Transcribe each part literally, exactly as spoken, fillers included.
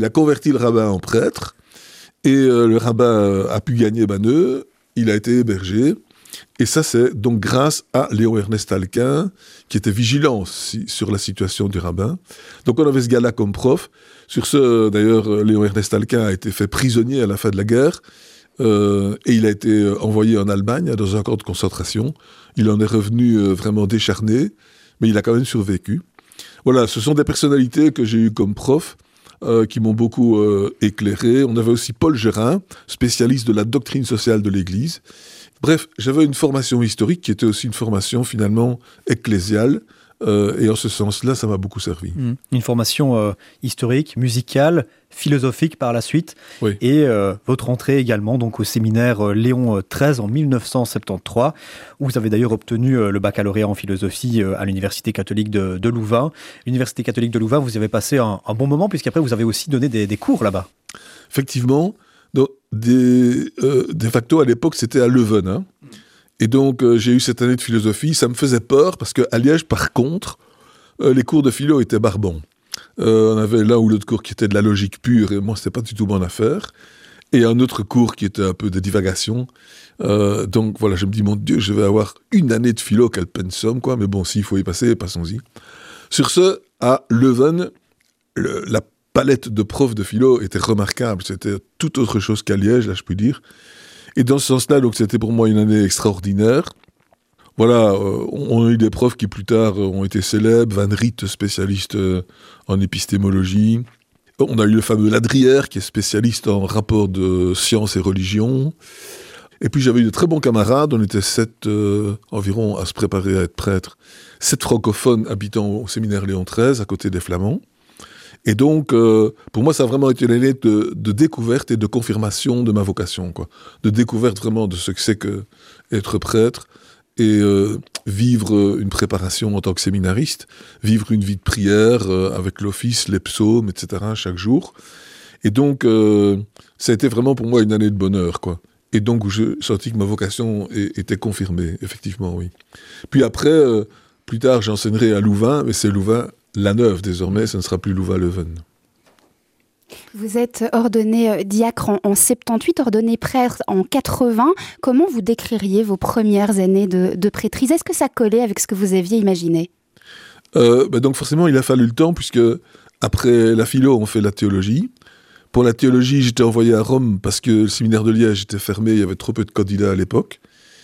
Il a converti le rabbin en prêtre, et euh, le rabbin a pu gagner Banneux, il a été hébergé, et ça c'est donc grâce à Léon Ernest Alquin, qui était vigilant si, sur la situation du rabbin. Donc on avait ce gars-là comme prof. Sur ce, d'ailleurs, Léon Ernest Alquin a été fait prisonnier à la fin de la guerre, euh, et il a été envoyé en Allemagne, dans un camp de concentration. Il en est revenu euh, vraiment décharné, mais il a quand même survécu. Voilà, ce sont des personnalités que j'ai eues comme prof, euh, qui m'ont beaucoup euh, éclairé. On avait aussi Paul Gérin, spécialiste de la doctrine sociale de l'Église. Bref, j'avais une formation historique qui était aussi une formation finalement ecclésiale, euh, et en ce sens-là, ça m'a beaucoup servi. Mmh. Une formation euh, historique, musicale, philosophique par la suite, oui. Et euh, votre entrée également donc au séminaire euh, Léon treize en mille neuf cent soixante-treize, où vous avez d'ailleurs obtenu euh, le baccalauréat en philosophie euh, à l'Université catholique de, de Louvain. L'Université catholique de Louvain, vous y avez passé un, un bon moment, puisqu'après vous avez aussi donné des, des cours là-bas. Effectivement, donc, des, euh, de facto à l'époque c'était à Leuven, hein. Et donc euh, j'ai eu cette année de philosophie, ça me faisait peur, parce qu'à Liège par contre, euh, les cours de philo étaient barbants. Euh, on avait l'un ou l'autre cours qui était de la logique pure, et moi, c'était pas du tout mon affaire. Et un autre cours qui était un peu de divagation. Euh, donc voilà, je me dis, mon Dieu, je vais avoir une année de philo, quel pensum, quoi. Mais bon, s'il faut y passer, passons-y. Sur ce, à Leuven, le, la palette de profs de philo était remarquable. C'était tout autre chose qu'à Liège, là, je puis dire. Et dans ce sens-là, donc, c'était pour moi une année extraordinaire. Voilà, euh, on a eu des profs qui plus tard euh, ont été célèbres, Van Riet, spécialiste euh, en épistémologie. On a eu le fameux Ladrière, qui est spécialiste en rapport de science et religion. Et puis j'avais eu de très bons camarades, on était sept euh, environ à se préparer à être prêtre, sept francophones habitant au séminaire Léon treize, à côté des Flamands. Et donc, euh, pour moi, ça a vraiment été une année de, de découverte et de confirmation de ma vocation, quoi. De découverte vraiment de ce que c'est que être prêtre, et euh, vivre une préparation en tant que séminariste, vivre une vie de prière euh, avec l'office, les psaumes, et cetera chaque jour. Et donc, euh, ça a été vraiment pour moi une année de bonheur, quoi. Et donc, où je sentis que ma vocation est, était confirmée, effectivement, oui. Puis après, euh, plus tard, j'enseignerai à Louvain, mais c'est Louvain-la-Neuve désormais, ce ne sera plus Louvain-Leuven. Vous êtes ordonné diacre en, en soixante-dix-huit, ordonné prêtre en quatre-vingts. Comment vous décririez vos premières années de, de prêtrise ? Est-ce que ça collait avec ce que vous aviez imaginé ? euh, bah Donc forcément, il a fallu le temps, puisque après la philo, on fait la théologie. Pour la théologie, j'étais envoyé à Rome parce que le séminaire de Liège était fermé, il y avait trop peu de candidats à l'époque.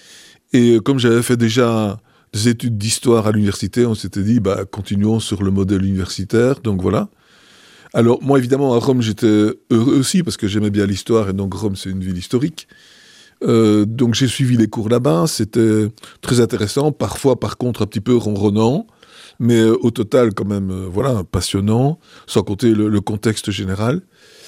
Et comme j'avais fait déjà des études d'histoire à l'université, on s'était dit, bah, continuons sur le modèle universitaire, donc voilà. Alors, moi, évidemment, à Rome, j'étais heureux aussi, parce que j'aimais bien l'histoire, et donc Rome, c'est une ville historique. Euh, donc, j'ai suivi les cours là-bas, c'était très intéressant, parfois, par contre, un petit peu ronronnant, mais euh, au total, quand même, euh, voilà, passionnant, sans compter le, le contexte général.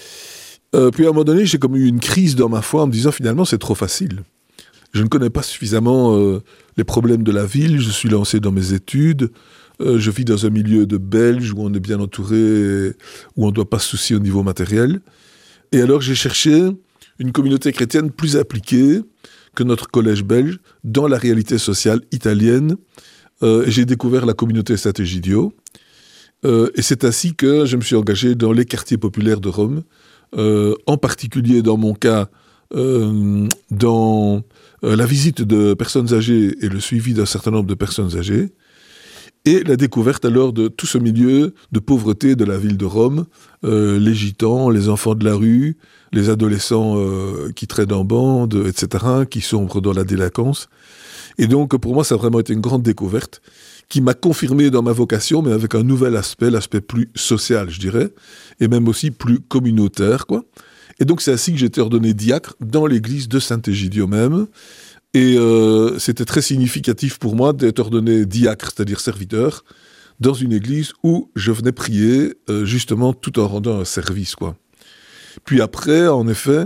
Euh, puis, à un moment donné, j'ai comme eu une crise dans ma foi, en me disant, finalement, c'est trop facile. Je ne connais pas suffisamment euh, les problèmes de la ville, je suis lancé dans mes études, Euh, je vis dans un milieu de Belges où on est bien entouré, où on ne doit pas se soucier au niveau matériel. Et alors j'ai cherché une communauté chrétienne plus appliquée que notre collège belge dans la réalité sociale italienne. Euh, et j'ai découvert la communauté Sant'Egidio. Euh, et c'est ainsi que je me suis engagé dans les quartiers populaires de Rome, euh, en particulier dans mon cas, euh, dans euh, la visite de personnes âgées et le suivi d'un certain nombre de personnes âgées. Et la découverte alors de tout ce milieu de pauvreté de la ville de Rome, euh, les gitans, les enfants de la rue, les adolescents euh, qui traînent en bande, et cetera, qui sombrent dans la délinquance. Et donc pour moi ça a vraiment été une grande découverte qui m'a confirmé dans ma vocation, mais avec un nouvel aspect, l'aspect plus social, je dirais, et même aussi plus communautaire, quoi. Et donc c'est ainsi que j'ai été ordonné diacre dans l'église de Sant'Egidio même. Et euh, c'était très significatif pour moi d'être ordonné diacre, c'est-à-dire serviteur, dans une église où je venais prier, euh, justement, tout en rendant un service, quoi. Puis après, en effet,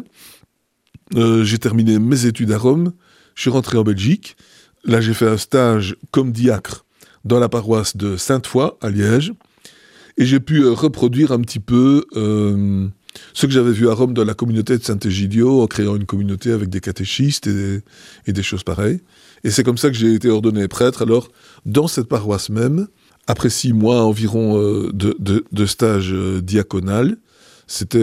euh, j'ai terminé mes études à Rome, je suis rentré en Belgique. Là, j'ai fait un stage comme diacre dans la paroisse de Sainte-Foy, à Liège. Et j'ai pu euh, reproduire un petit peu euh, ce que j'avais vu à Rome dans la communauté de Sant'Egidio, en créant une communauté avec des catéchistes et des, et des choses pareilles. Et c'est comme ça que j'ai été ordonné prêtre, alors, dans cette paroisse même, après six mois environ euh, de, de, de stage euh, diaconal, c'était